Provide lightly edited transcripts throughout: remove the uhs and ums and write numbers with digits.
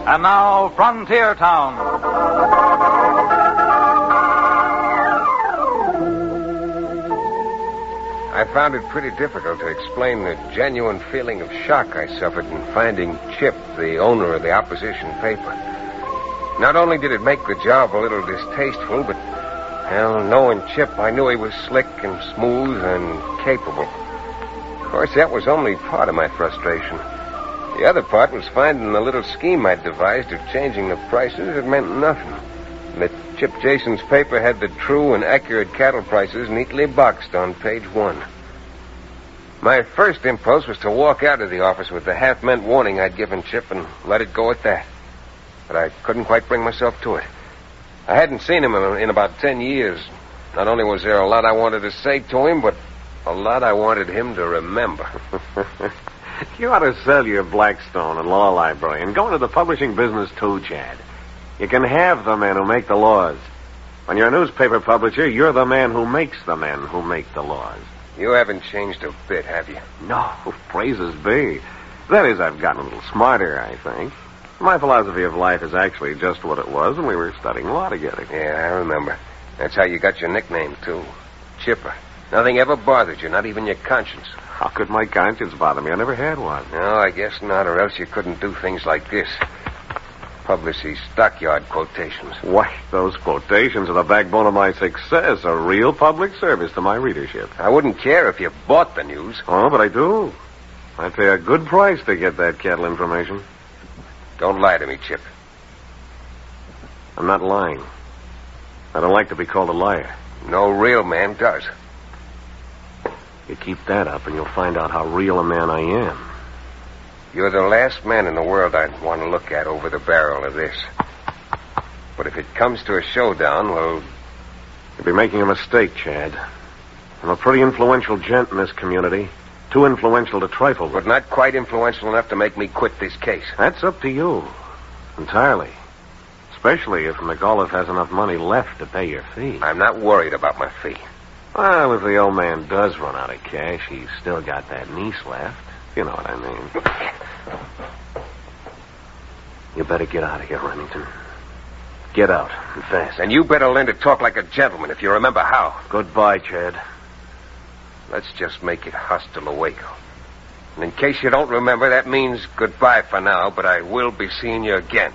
And now, Frontier Town. I found it pretty difficult to explain the genuine feeling of shock I suffered in finding Chip, the owner of the opposition paper. Not only did it make the job a little distasteful, but, well, knowing Chip, I knew he was slick and smooth and capable. Of course, that was only part of my frustration. The other part was finding the little scheme I'd devised of changing the prices that meant nothing. And that Chip Jason's paper had the true and accurate cattle prices neatly boxed on page 1. My first impulse was to walk out of the office with the half-meant warning I'd given Chip and let it go at that. But I couldn't quite bring myself to it. I hadn't seen him in about 10 years. Not only was there a lot I wanted to say to him, but a lot I wanted him to remember. You ought to sell your Blackstone and law library and go into the publishing business too, Chad. You can have the men who make the laws. When you're a newspaper publisher, you're the man who makes the men who make the laws. You haven't changed a bit, have you? No, praises be. That is, I've gotten a little smarter, I think. My philosophy of life is actually just what it was when we were studying law together. Yeah, I remember. That's how you got your nickname, too. Chipper. Nothing ever bothered you, not even your conscience. How could my conscience bother me? I never had one. No, I guess not, or else you couldn't do things like this. Publish these stockyard quotations. Why, those quotations are the backbone of my success, a real public service to my readership. I wouldn't care if you bought the news. Oh, but I do. I pay a good price to get that cattle information. Don't lie to me, Chip. I'm not lying. I don't like to be called a liar. No real man does. You keep that up and you'll find out how real a man I am. You're the last man in the world I'd want to look at over the barrel of this. But if it comes to a showdown, well... You'll be making a mistake, Chad. I'm a pretty influential gent in this community. Too influential to trifle with. But not quite influential enough to make me quit this case. That's up to you. Entirely. Especially if McAuliffe has enough money left to pay your fee. I'm not worried about my fee. Well, if the old man does run out of cash, he's still got that niece left. You know what I mean. You better get out of here, Remington. Get out, and fast. And you better learn to talk like a gentleman if you remember how. Goodbye, Chad. Let's just make it hostile Waco. And in case you don't remember, that means goodbye for now, but I will be seeing you again.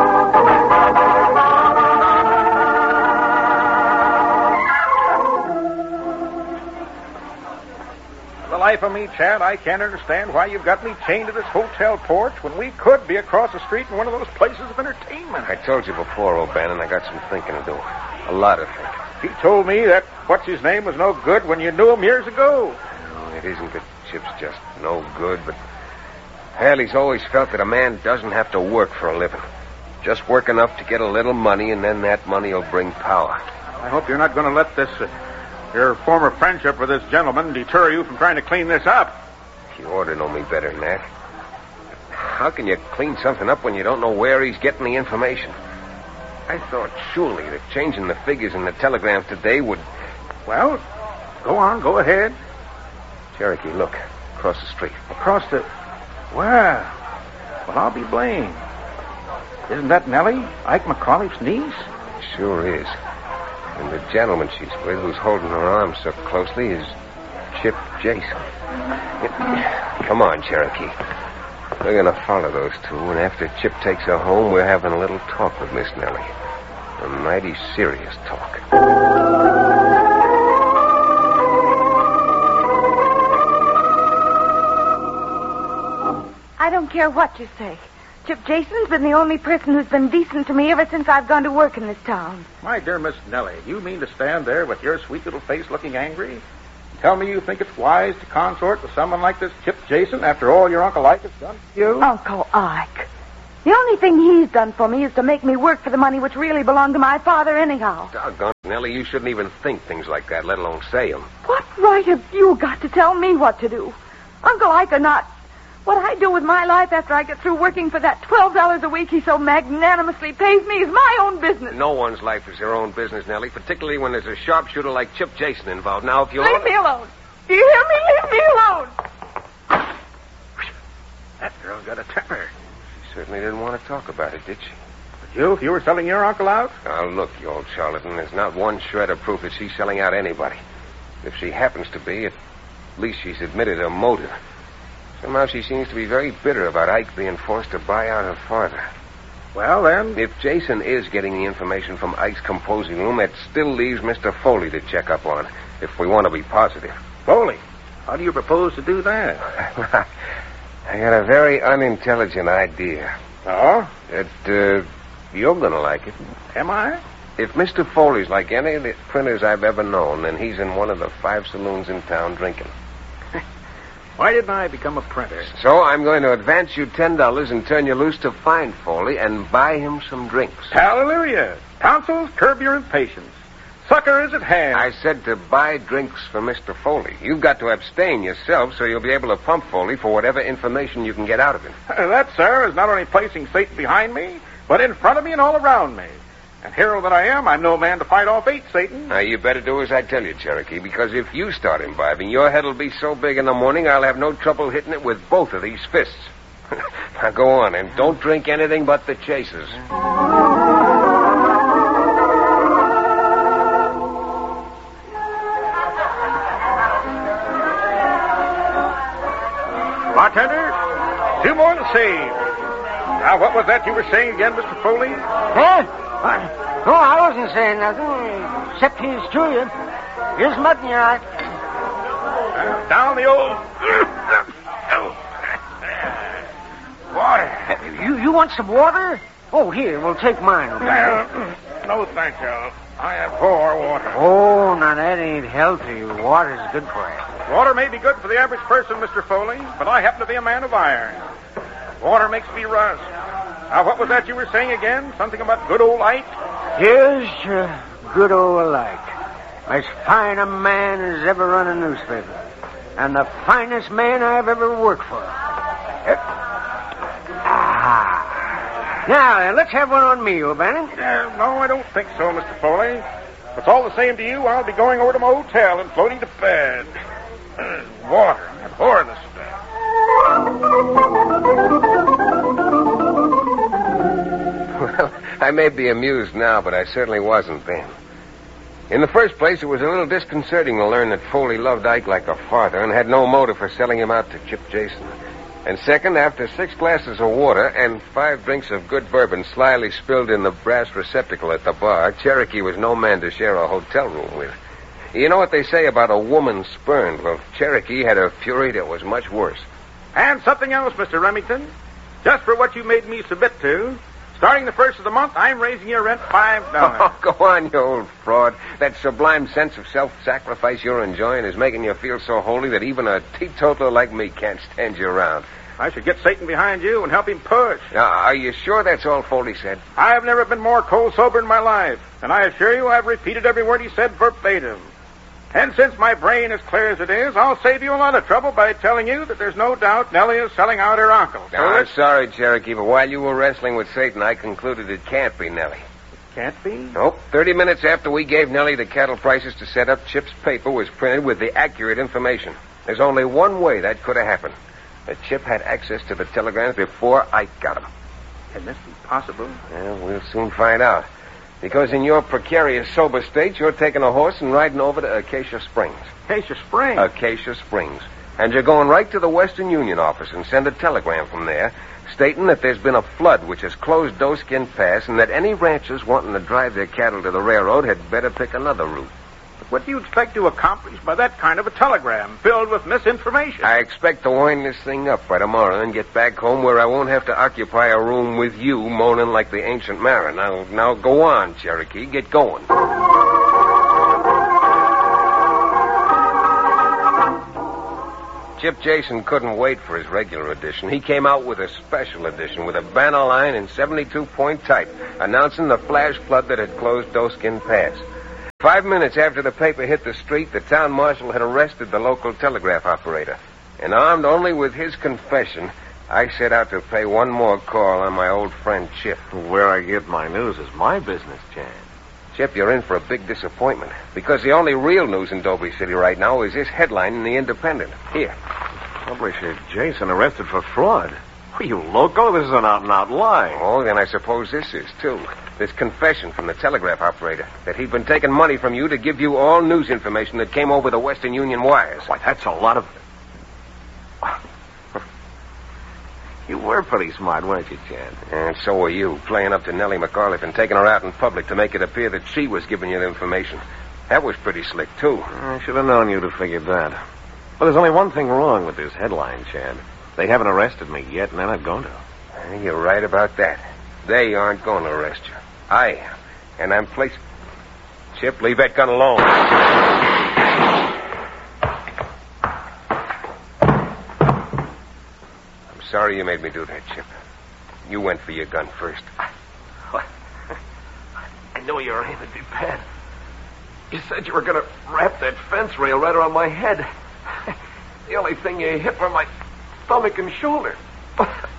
The life of me, Chad, I can't understand why you've got me chained to this hotel porch when we could be across the street in one of those places of entertainment. I told you before, O'Bannon, I got some thinking to do. A lot of thinking. He told me that what's-his-name was no good when you knew him years ago. No, it isn't that Chip's just no good, but... Hell, he's always felt that a man doesn't have to work for a living. Just work enough to get a little money, and then that money will bring power. I hope you're not going to let this... your former friendship with this gentleman deter you from trying to clean this up. You ought to know me better than that. How can you clean something up when you don't know where he's getting the information? I thought surely that changing the figures in the telegrams today would... Well, go on, go ahead. Cherokee, look. Across the street. Across the... Well, I'll be blamed. Isn't that Nellie, Ike McAuliffe's niece? Sure is. And the gentleman she's with, who's holding her arm so closely, is Chip Jason. Come on, Cherokee. We're going to follow those two, and after Chip takes her home, we're having a little talk with Miss Nellie. A mighty serious talk. I don't care what you say. Chip Jason's been the only person who's been decent to me ever since I've gone to work in this town. My dear Miss Nellie, you mean to stand there with your sweet little face looking angry? Tell me you think it's wise to consort with someone like this Chip Jason after all your Uncle Ike has done for you? Uncle Ike. The only thing he's done for me is to make me work for the money which really belonged to my father anyhow. Doggone it, Nellie, you shouldn't even think things like that, let alone say them. What right have you got to tell me what to do? Uncle Ike or not, what I do with my life after I get through working for that $12 a week he so magnanimously pays me is my own business. No one's life is their own business, Nellie, particularly when there's a sharpshooter like Chip Jason involved. Now, if you... Leave me alone. Do you hear me? Leave me alone. That girl's got a temper. certainly didn't want to talk about it, did she? Youth, you were selling your uncle out? Now, look, you old charlatan, there's not one shred of proof that she's selling out anybody. If she happens to be, at least she's admitted her motive. Somehow she seems to be very bitter about Ike being forced to buy out her father. Well, then... If Jason is getting the information from Ike's composing room, it still leaves Mr. Foley to check up on, if we want to be positive. Foley? How do you propose to do that? I got a very unintelligent idea. Oh? That, you're going to like it. Am I? If Mr. Foley's like any of the printers I've ever known, then he's in one of the 5 saloons in town drinking. Why didn't I become a printer? So I'm going to advance you $10 and turn you loose to find Foley and buy him some drinks. Hallelujah. Tonsils, curb your impatience. Sucker is at hand. I said to buy drinks for Mr. Foley. You've got to abstain yourself so you'll be able to pump Foley for whatever information you can get out of him. That, sir, is not only placing Satan behind me, but in front of me and all around me. And hero that I am, I'm no man to fight off 8, Satan. Now, you better do as I tell you, Cherokee, because if you start imbibing, your head'll be so big in the morning I'll have no trouble hitting it with both of these fists. Now, go on, and don't drink anything but the chasers. Bartender, 2 more to save. Now, what was that you were saying again, Mr. Foley? Huh? No, I wasn't saying nothing, except he's to you. Here's mud in your eye. Down the old... water. You want some water? Oh, here, we'll take mine. No, thank you. I have 4 water. Oh, now that ain't healthy. Water's good for you. Water may be good for the average person, Mr. Foley, but I happen to be a man of iron. Water makes me rust. Now, what was that you were saying again? Something about good old Ike? Here's good old Ike. As fine a man as ever run a newspaper. And the finest man I've ever worked for. Now, then, let's have one on me, O'Bannon. No, I don't think so, Mr. Foley. If it's all the same to you, I'll be going over to my hotel and floating to bed. Water. I abhor this stuff. Well, I may be amused now, but I certainly wasn't then. In the first place, it was a little disconcerting to learn that Foley loved Ike like a father and had no motive for selling him out to Chip Jason. And second, after 6 glasses of water and 5 drinks of good bourbon slyly spilled in the brass receptacle at the bar, Cherokee was no man to share a hotel room with. You know what they say about a woman spurned? Well, Cherokee had a fury that was much worse. And something else, Mr. Remington. Just for what you made me submit to, starting the 1st of the month, I'm raising your rent $5. Oh, go on, you old fraud. That sublime sense of self-sacrifice you're enjoying is making you feel so holy that even a teetotaler like me can't stand you around. I should get Satan behind you and help him push. Now, are you sure that's all Foley said? I have never been more cold sober in my life, and I assure you I've repeated every word he said verbatim. And since my brain is clear as it is, I'll save you a lot of trouble by telling you that there's no doubt Nellie is selling out her uncle. So I'm sorry, Cherokee, but while you were wrestling with Satan, I concluded it can't be Nellie. Can't be? Nope. 30 minutes after we gave Nellie the cattle prices to set up, Chip's paper was printed with the accurate information. There's only one way that could have happened. That Chip had access to the telegrams before Ike got them. Can this be possible? Well, we'll soon find out. Because in your precarious sober state, you're taking a horse and riding over to Acacia Springs. Acacia Springs? Acacia Springs. And you're going right to the Western Union office and send a telegram from there stating that there's been a flood which has closed Doeskin Pass and that any ranchers wanting to drive their cattle to the railroad had better pick another route. But what do you expect to accomplish by that kind of a telegram filled with misinformation? I expect to wind this thing up by tomorrow and get back home where I won't have to occupy a room with you moaning like the ancient mariner. Now go on, Cherokee. Get going. Chip Jason couldn't wait for his regular edition. He came out with a special edition with a banner line in 72-point type announcing the flash flood that had closed Doeskin Pass. 5 minutes after the paper hit the street, the town marshal had arrested the local telegraph operator. And armed only with his confession, I set out to pay one more call on my old friend Chip. Where I get my news is my business, Chad. Chip, you're in for a big disappointment. Because the only real news in Dobie City right now is this headline in the Independent. Here. Publisher Jason arrested for fraud. Are you loco? This is an out-and-out lie. Oh, then I suppose this is, too. This confession from the telegraph operator that he'd been taking money from you to give you all news information that came over the Western Union wires. Why, that's a lot of... You were pretty smart, weren't you, Chad? And so were you, playing up to Nellie McAuliffe and taking her out in public to make it appear that she was giving you the information. That was pretty slick, too. I should have known you'd have figured that. But there's only one thing wrong with this headline, Chad. They haven't arrested me yet, and they're not going to. You're right about that. They aren't going to arrest you. I am. And I'm placing... Chip, leave that gun alone. I'm sorry you made me do that, Chip. You went for your gun first. I know you were aiming me bad. You said you were going to wrap that fence rail right around my head. The only thing you hit were my stomach and shoulder.